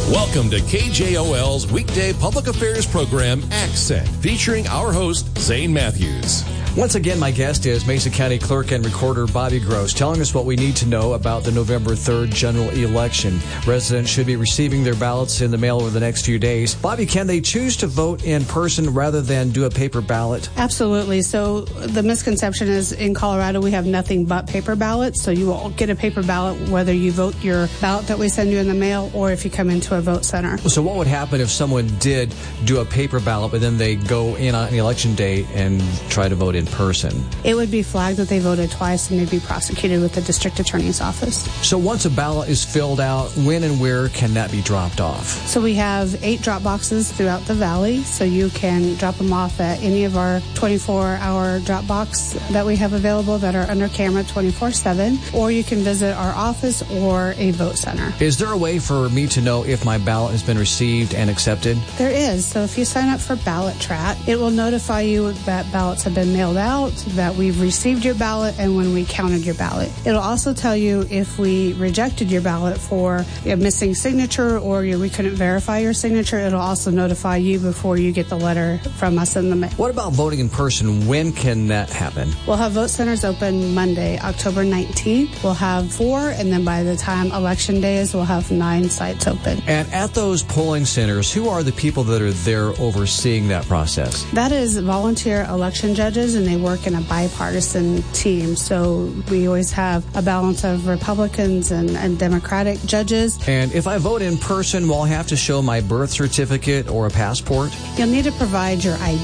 Welcome to KJOL's weekday public affairs program, Accent, featuring our host, Zane Matthews. Once again, my guest is Mason County Clerk and Recorder Bobby Gross, telling us what we need to know about the November 3rd general election. Residents should be receiving their ballots in the mail over the next few days. Bobby, can they choose to vote in person rather than do a paper ballot? Absolutely. So the misconception is in Colorado we have nothing but paper ballots. So you will get a paper ballot whether you vote your ballot that we send you in the mail or if you come into a vote center. So what would happen if someone did do a paper ballot but then they go in on election day and try to vote in person? It would be flagged that they voted twice and they'd be prosecuted with the district attorney's office. So once a ballot is filled out, when and where can that be dropped off? So we have 8 drop boxes throughout the valley, so you can drop them off at any of our 24-hour drop box that we have available that are under camera 24/7, or you can visit our office or a vote center. Is there a way for me to know if my ballot has been received and accepted? There is. So if you sign up for Ballot Track, it will notify you that ballots have been mailed out, that we've received your ballot, and when we counted your ballot. It'll also tell you if we rejected your ballot for a missing signature or we couldn't verify your signature. It'll also notify you before you get the letter from us in the mail. What about voting in person? When can that happen? We'll have vote centers open Monday, October 19th. We'll have 4, and then by the time election day is, we'll have 9 sites open. And at those polling centers, who are the people that are there overseeing that process? That is volunteer election judges, and they work in a bipartisan team. So we always have a balance of Republicans and Democratic judges. And if I vote in person, will I have to show my birth certificate or a passport? You'll need to provide your ID.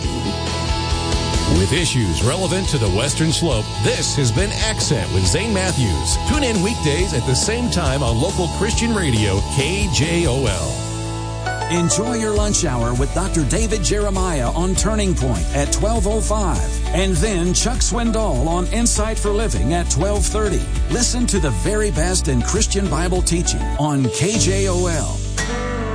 With issues relevant to the Western Slope, this has been Accent with Zane Matthews. Tune in weekdays at the same time on local Christian radio, KJOL. Enjoy your lunch hour with Dr. David Jeremiah on Turning Point at 12:05. And then Chuck Swindoll on Insight for Living at 12:30. Listen to the very best in Christian Bible teaching on KJOL.